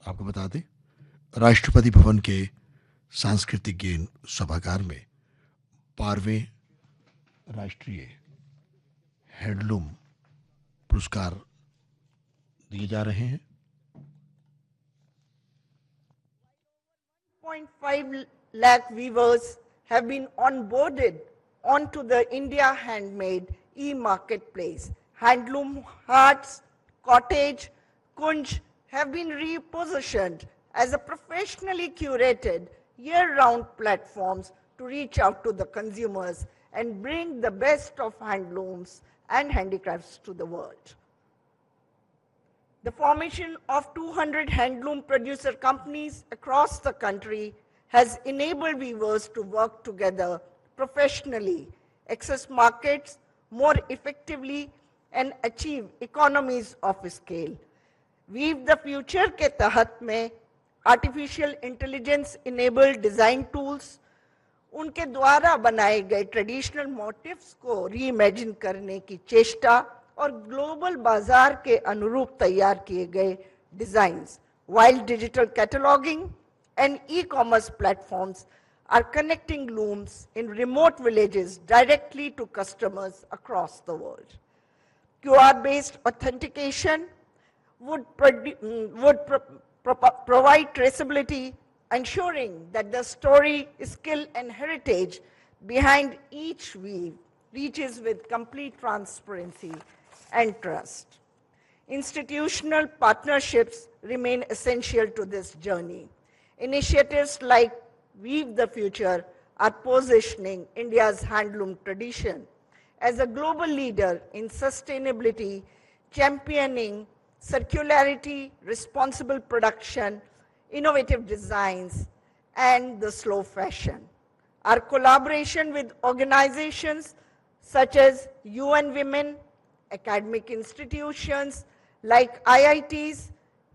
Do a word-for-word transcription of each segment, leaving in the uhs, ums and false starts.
आपको बता दें, राष्ट्रपति भवन के सांस्कृतिक गेन सभागार में बारहवें राष्ट्रीय हैंडलूम पुरस्कार दिए जा रहे हैं। one point five lakh weavers have been onboarded onto the India Handmade e-marketplace. Handloom Hearts, Cottage, Kunj have been repositioned as a professionally curated year-round platforms to reach out to the consumers and bring the best of handlooms and handicrafts to the world. The formation of two hundred handloom producer companies across the country has enabled weavers to work together professionally, access markets more effectively, and achieve economies of scale. Weave the Future के तहत में artificial intelligence enabled design tools, उनके द्वारा बनाए गए traditional motives को reimagine करने की चेष्टा और ग्लोबल बाजार के अनुरूप तैयार किए गए designs, while digital cataloging and e-commerce platforms are connecting looms in remote villages directly to customers across the world. Q R-based authentication would, would pro pro provide traceability, ensuring that the story, skill, and heritage behind each weave reaches with complete transparency and trust. Institutional partnerships remain essential to this journey. Initiatives like Weave the Future are positioning India's handloom tradition as a global leader in sustainability, championing circularity, responsible production, innovative designs, and the slow fashion. Our collaboration with organizations such as U N Women, academic institutions like I I Ts,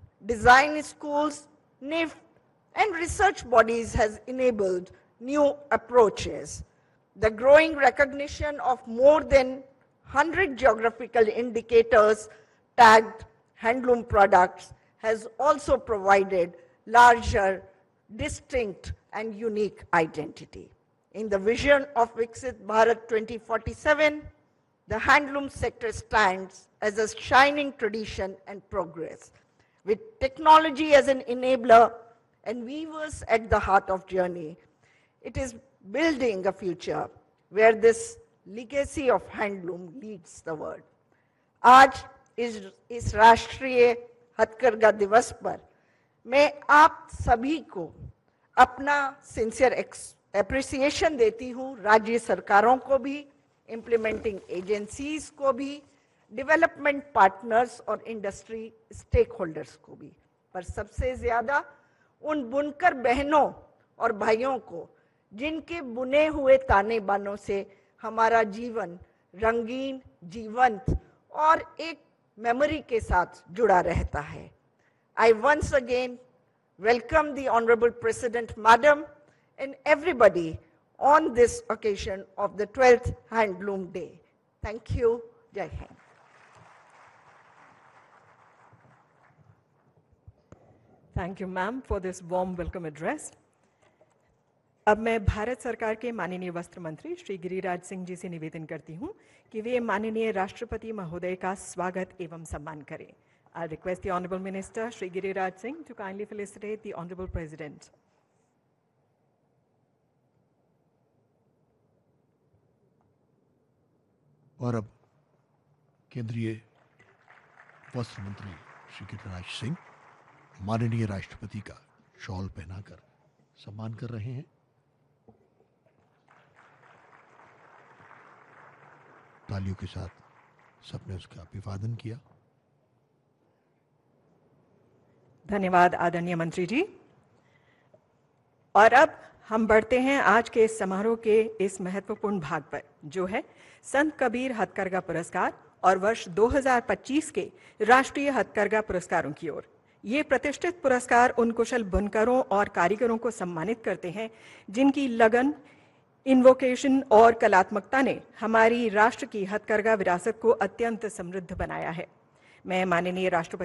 design schools, N I F, and research bodies has enabled new approaches. The growing recognition of more than one hundred geographical indicators tagged handloom products has also provided larger, distinct, and unique identity. In the vision of Viksit Bharat twenty forty-seven, the handloom sector stands as a shining tradition and progress. With technology as an enabler and weavers at the heart of journey, it is building a future where this legacy of handloom leads the world. आज इस इस राष्ट्रीय हथकरघा दिवस पर मैं आप सभी को अपना सिंसियर एप्रिसिएशन देती हूँ, राज्य सरकारों को भी, इम्प्लीमेंटिंग एजेंसीज को भी, डेवलपमेंट पार्टनर्स और इंडस्ट्री स्टेक होल्डर्स को भी, पर सबसे ज़्यादा उन बुनकर बहनों और भाइयों को जिनके बुने हुए ताने बानों से हमारा जीवन रंगीन, जीवंत और एक मेमोरी के साथ जुड़ा रहता है. I once again welcome the Honorable President Madam and everybody on this occasion of the twelfth Handloom Day. Thank you. Jai Hind. Thank you, ma'am, for this warm welcome address. अब मैं भारत सरकार के माननीय वस्त्र मंत्री श्री गिरिराज सिंह जी से निवेदन करती हूं कि वे माननीय राष्ट्रपति महोदय का स्वागत एवं सम्मान करें. I request the Honorable Minister Shri Giriraj Singh to kindly felicitate the Honorable President. और अब केंद्रीय वस्त्र मंत्री श्री गिरिराज सिंह माननीय राष्ट्रपति का शॉल पहनाकर सम्मान कर रहे हैं. तालियों के साथ सबने उसका अभिवादन किया. धन्यवाद आदरणीय मंत्री जी. और अब हम बढ़ते हैं आज के इस समारोह के इस महत्वपूर्ण भाग पर, जो है संत कबीर हथकरघा पुरस्कार और वर्ष दो हज़ार पच्चीस के राष्ट्रीय हथकरघा पुरस्कारों की ओर. ये प्रतिष्ठित पुरस्कार उन कुशल बुनकरों और कारीगरों को सम्मानित करते हैं जिनकी लगन, इन्वोकेशन और कलात्मकता ने हमारी राष्ट्र की हथकरघा विरासत को अत्यंत समृद्ध बनाया है. मैं माननीय राष्ट्रपति